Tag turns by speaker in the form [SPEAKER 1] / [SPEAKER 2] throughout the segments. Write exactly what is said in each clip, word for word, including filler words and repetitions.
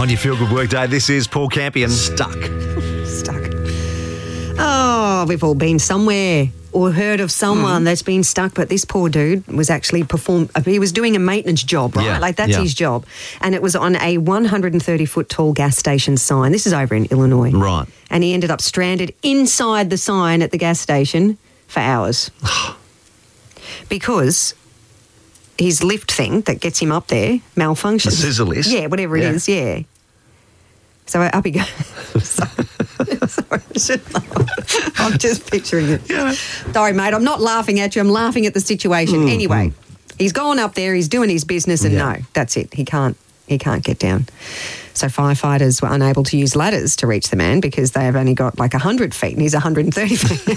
[SPEAKER 1] On your Feel Good Workday, this is Paul Campion. Stuck.
[SPEAKER 2] Stuck. Oh, we've all been somewhere or heard of someone mm. that's been stuck, but this poor dude was actually perform. He was doing a maintenance job, right?
[SPEAKER 1] Yeah,
[SPEAKER 2] like that's
[SPEAKER 1] yeah.
[SPEAKER 2] his job. And it was on a one hundred thirty foot tall gas station sign. This is over in Illinois.
[SPEAKER 1] Right.
[SPEAKER 2] And he ended up stranded inside the sign at the gas station for hours. Because his lift thing that gets him up there malfunctioned.
[SPEAKER 1] The scissor lift?
[SPEAKER 2] Yeah, whatever it
[SPEAKER 1] Yeah.
[SPEAKER 2] is, yeah. So up he goes. Sorry, I'm just picturing it.
[SPEAKER 1] Yeah.
[SPEAKER 2] Sorry, mate, I'm not laughing at you. I'm laughing at the situation. Mm-hmm. Anyway, he's gone up there. He's doing his business, and
[SPEAKER 1] yeah.
[SPEAKER 2] no, that's it. He can't. He can't get down. So firefighters were unable to use ladders to reach the man because they have only got like one hundred feet, and he's one hundred thirty feet.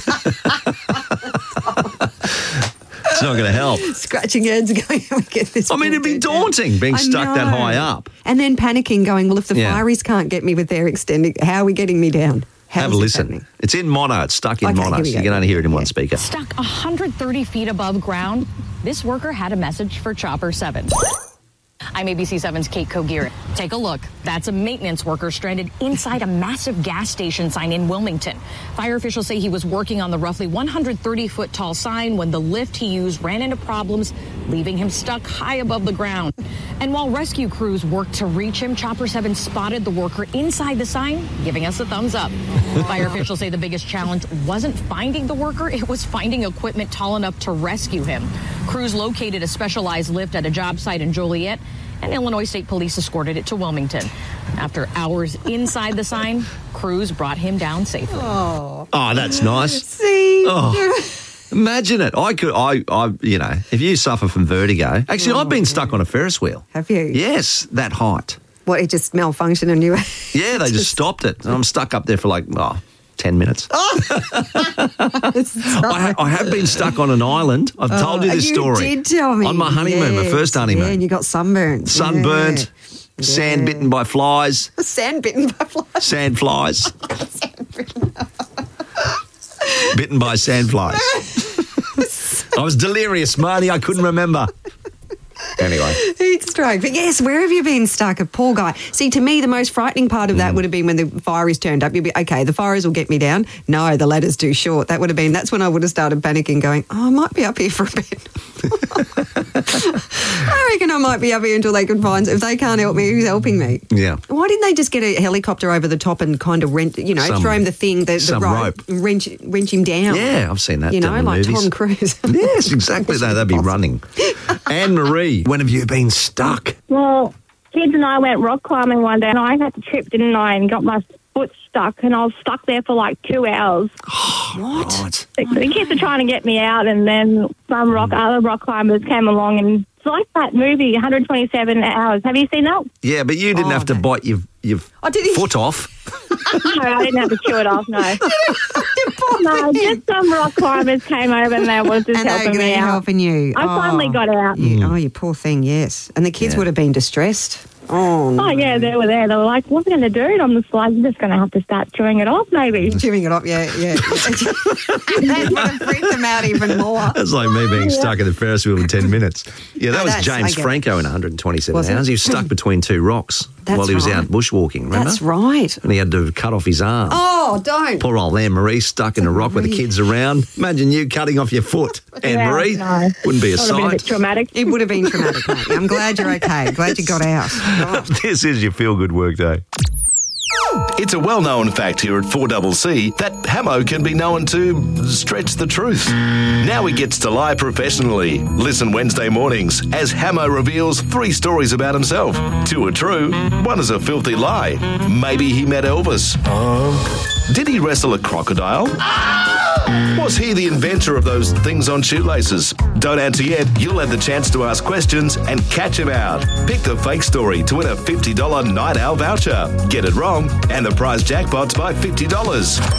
[SPEAKER 1] It's not going to help.
[SPEAKER 2] Scratching heads going, we get this.
[SPEAKER 1] I mean, it'd be daunting being
[SPEAKER 2] I
[SPEAKER 1] stuck
[SPEAKER 2] know.
[SPEAKER 1] that high up.
[SPEAKER 2] And then panicking, going, well, if the
[SPEAKER 1] Yeah.
[SPEAKER 2] fireys can't get me with their extending, how are we getting me down? How's
[SPEAKER 1] Have a
[SPEAKER 2] this
[SPEAKER 1] listen.
[SPEAKER 2] happening?
[SPEAKER 1] It's in mono. It's stuck in
[SPEAKER 2] Okay,
[SPEAKER 1] mono.
[SPEAKER 2] here we
[SPEAKER 1] So
[SPEAKER 2] go.
[SPEAKER 1] you can only hear it in
[SPEAKER 2] Yeah.
[SPEAKER 1] one speaker.
[SPEAKER 3] Stuck one hundred thirty feet above ground, this worker had a message for Chopper seven. I'm A B C seven's Kate Kogier. Take a look. That's a maintenance worker stranded inside a massive gas station sign in Wilmington. Fire officials say he was working on the roughly one hundred thirty foot tall sign when the lift he used ran into problems, leaving him stuck high above the ground. And while rescue crews worked to reach him, Chopper seven spotted the worker inside the sign, giving us a thumbs up. Fire officials say the biggest challenge wasn't finding the worker, it was finding equipment tall enough to rescue him. Crews located a specialized lift at a job site in Joliet, and Illinois State Police escorted it to Wilmington. After hours inside the sign, crews brought him down safely.
[SPEAKER 2] Oh,
[SPEAKER 1] Oh, that's nice.
[SPEAKER 2] see?
[SPEAKER 1] Oh. Imagine it. I could, I, I, you know, if you suffer from vertigo. Actually,
[SPEAKER 2] Oh,
[SPEAKER 1] I've been stuck on a Ferris wheel.
[SPEAKER 2] Have you?
[SPEAKER 1] Yes, that height.
[SPEAKER 2] What, it just malfunctioned and you...
[SPEAKER 1] Yeah, they just stopped it. And I'm stuck up there for like, oh, ten minutes.
[SPEAKER 2] Oh.
[SPEAKER 1] I, ha- I have been stuck on an island. I've told you this
[SPEAKER 2] you
[SPEAKER 1] story.
[SPEAKER 2] You did tell me.
[SPEAKER 1] On my honeymoon, my
[SPEAKER 2] Yes.
[SPEAKER 1] first honeymoon.
[SPEAKER 2] Yeah, and you got sunburned.
[SPEAKER 1] Sunburnt,
[SPEAKER 2] Yeah.
[SPEAKER 1] sand
[SPEAKER 2] Yeah.
[SPEAKER 1] bitten by flies,
[SPEAKER 2] Sand bitten by flies.
[SPEAKER 1] sand flies,
[SPEAKER 2] Sand bitten.
[SPEAKER 1] bitten by sand flies. I was delirious, Marty. I couldn't remember. Anyway.
[SPEAKER 2] Heat stroke. But yes, where have you been stuck? A poor guy. See, to me, the most frightening part of that
[SPEAKER 1] Mm.
[SPEAKER 2] would have been when the fire is turned up. You'd be, okay, the fires will get me down. No, the ladder's too short. That would have been, that's when I would have started panicking, going, oh, I might be up here for a bit. I reckon I might be up here until they can find, if they can't help me, who's helping me?
[SPEAKER 1] Yeah.
[SPEAKER 2] Why didn't they just get a helicopter over the top and kind of rent, you know,
[SPEAKER 1] Some-
[SPEAKER 2] throw him the thing, the, the
[SPEAKER 1] some
[SPEAKER 2] rope,
[SPEAKER 1] rope.
[SPEAKER 2] wrench, wrench him down?
[SPEAKER 1] Yeah, I've seen that
[SPEAKER 2] You know,
[SPEAKER 1] done in
[SPEAKER 2] like
[SPEAKER 1] movies.
[SPEAKER 2] Tom Cruise.
[SPEAKER 1] Yes, exactly. Though they'd be running. Anne-Marie, when have you been stuck?
[SPEAKER 4] Well, kids and I went rock climbing one day and I had to trip, didn't I, and got my foot stuck and I was stuck there for like two hours.
[SPEAKER 2] What?
[SPEAKER 1] Right.
[SPEAKER 4] The, the kids are trying to get me out and then some rock other rock climbers came along and it's like that movie, one hundred twenty-seven hours. Have you seen that?
[SPEAKER 1] Yeah, but you didn't
[SPEAKER 2] Oh,
[SPEAKER 1] have to
[SPEAKER 2] no.
[SPEAKER 1] bite your, your
[SPEAKER 2] Oh, did he?
[SPEAKER 1] foot off.
[SPEAKER 4] No, I didn't have to chew it off, no. No, just some rock climbers came over and they were just
[SPEAKER 2] And
[SPEAKER 4] helping
[SPEAKER 2] they
[SPEAKER 4] me
[SPEAKER 2] were
[SPEAKER 4] out.
[SPEAKER 2] helping you.
[SPEAKER 4] I finally
[SPEAKER 2] Oh.
[SPEAKER 4] got out.
[SPEAKER 2] You, oh, you poor thing, yes. And the kids
[SPEAKER 1] Yeah.
[SPEAKER 2] would have been distressed. Oh, no.
[SPEAKER 4] Oh, yeah, they were there. They were like, what are we going to do? And I'm just like, you're just going to have to start chewing it off, maybe.
[SPEAKER 2] Chewing it up, yeah, yeah. That would have freaked them out even more.
[SPEAKER 1] That's like me being stuck in the Ferris wheel in ten minutes. Yeah, that
[SPEAKER 2] No,
[SPEAKER 1] was
[SPEAKER 2] that's- I
[SPEAKER 1] James
[SPEAKER 2] get it.
[SPEAKER 1] Franco in one hundred twenty-seven
[SPEAKER 2] Was it?
[SPEAKER 1] hours. He was stuck between two rocks
[SPEAKER 2] That's
[SPEAKER 1] while he was
[SPEAKER 2] right.
[SPEAKER 1] out bushwalking, remember?
[SPEAKER 2] That's right.
[SPEAKER 1] And he had to cut off his arm.
[SPEAKER 2] Oh, don't.
[SPEAKER 1] Poor old Anne-Marie stuck in a rock with the
[SPEAKER 2] Anne-Marie.
[SPEAKER 1] kids around. Imagine you cutting off your foot, Anne-Marie.
[SPEAKER 4] no.
[SPEAKER 1] Wouldn't be a
[SPEAKER 4] That would have been a bit
[SPEAKER 1] sight.
[SPEAKER 4] traumatic.
[SPEAKER 2] It would have been traumatic, mate. I'm glad you're okay. Glad you got out. Oh.
[SPEAKER 1] This is your feel-good workday.
[SPEAKER 5] It's a well-known fact here at four C C that Hamo can be known to stretch the truth. Now he gets to lie professionally. Listen Wednesday mornings as Hamo reveals three stories about himself. Two are true, one is a filthy lie. Maybe he met Elvis. Did he wrestle a crocodile? Was he the inventor of those things on shoelaces? Don't answer yet. You'll have the chance to ask questions and catch him out. Pick the fake story to win a fifty dollars Night Owl voucher. Get it wrong, and the prize jackpot's by fifty dollars.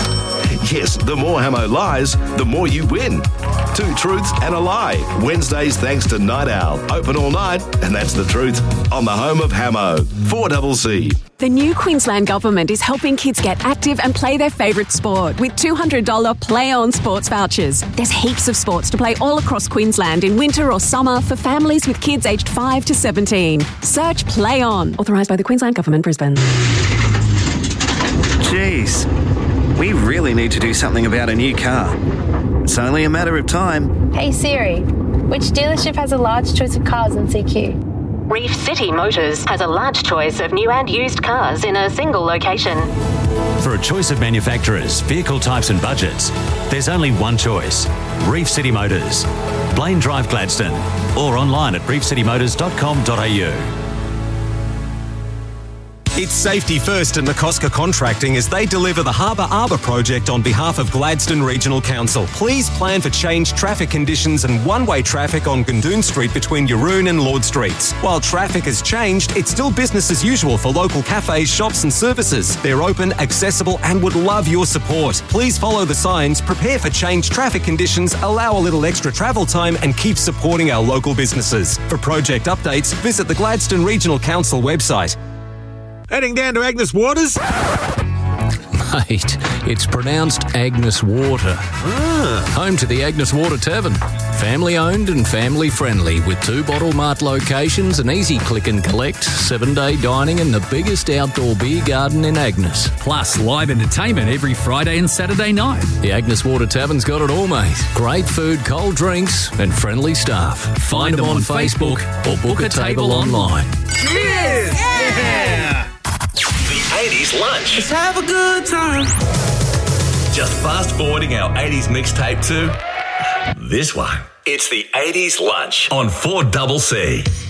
[SPEAKER 5] Yes, the more Hamo lies, the more you win. Two truths and a lie. Wednesdays thanks to Night Owl. Open all night, and that's the truth. On the home of Hamo. four C C.
[SPEAKER 6] The new Queensland Government is helping kids get active and play their favourite sport with two hundred dollars Play On sports vouchers. There's heaps of sports to play all across Queensland in winter or summer for families with kids aged five to seventeen. Search Play On. Authorised by the Queensland Government, Brisbane.
[SPEAKER 7] Jeez, we really need to do something about a new car. It's only a matter of time.
[SPEAKER 8] Hey Siri, which dealership has a large choice of cars in C Q?
[SPEAKER 6] Reef City Motors has a large choice of new and used cars in a single location.
[SPEAKER 9] For a choice of manufacturers, vehicle types and budgets, there's only one choice. Reef City Motors. Blaine Drive, Gladstone. Or online at reef city motors dot com dot a u.
[SPEAKER 10] It's safety first in McCosker Contracting as they deliver the Harbour Arbour project on behalf of Gladstone Regional Council. Please plan for changed traffic conditions and one-way traffic on Gundoon Street between Yaroon and Lord Streets. While traffic has changed, it's still business as usual for local cafes, shops and services. They're open, accessible and would love your support. Please follow the signs, prepare for changed traffic conditions, allow a little extra travel time and keep supporting our local businesses. For project updates, visit the Gladstone Regional Council website.
[SPEAKER 11] Heading down to Agnes Waters?
[SPEAKER 12] Mate, it's pronounced Agnes Water.
[SPEAKER 11] Ah.
[SPEAKER 12] Home to the Agnes Water Tavern. Family owned and family friendly with two Bottle Mart locations, an easy click and collect, seven day dining and the biggest outdoor beer garden in Agnes.
[SPEAKER 13] Plus live entertainment every Friday and Saturday night.
[SPEAKER 12] The Agnes Water Tavern's got it all, mate. Great food, cold drinks and friendly staff. Find, Find them, them on Facebook, Facebook or book a table online.
[SPEAKER 11] Cheers! Yeah!
[SPEAKER 5] The eighties Lunch.
[SPEAKER 11] Let's have a good time.
[SPEAKER 5] Just fast forwarding our eighties mixtape to this one. It's the eighties Lunch on four C C.